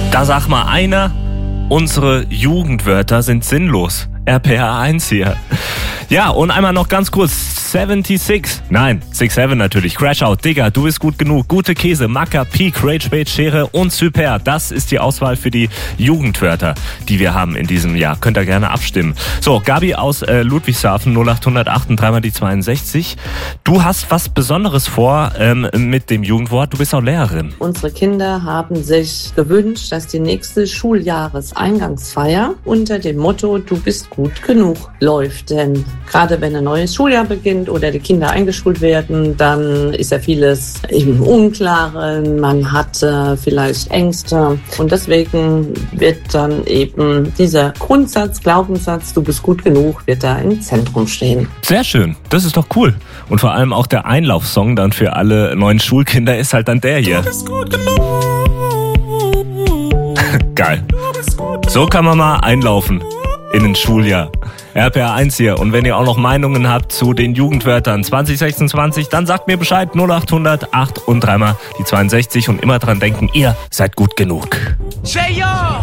Da sag mal einer, unsere Jugendwörter sind sinnlos. RPR 1 hier. Ja, und einmal noch ganz kurz. 76. Nein, 67 natürlich. Crash Out, Digga, du bist gut genug. Gute Käse, Macker, Peak, Rage Bait, Schere und Super. Das ist die Auswahl für die Jugendwörter, die wir haben in diesem Jahr. Könnt ihr gerne abstimmen. So, Gabi aus Ludwigshafen, 0808 und dreimal die 62. Du hast was Besonderes vor mit dem Jugendwort. Du bist auch Lehrerin. Unsere Kinder haben sich gewünscht, dass die nächste Schuljahreseingangsfeier unter dem Motto "Du bist gut genug" läuft. Denn gerade wenn ein neues Schuljahr beginnt oder die Kinder eingeschult werden, dann ist ja vieles im Unklaren, man hat vielleicht Ängste und deswegen wird dann eben dieser Grundsatz, Glaubenssatz, du bist gut genug, wird da im Zentrum stehen. Sehr schön, das ist doch cool. Und vor allem auch der Einlaufsong dann für alle neuen Schulkinder ist halt dann der hier. Du bist gut genug. Geil. So kann man mal einlaufen in ein Schuljahr. RPR 1 hier. Und wenn ihr auch noch Meinungen habt zu den Jugendwörtern 2026, dann sagt mir Bescheid. 0800 8 und dreimal die 62 und immer dran denken, ihr seid gut genug. Cheyo!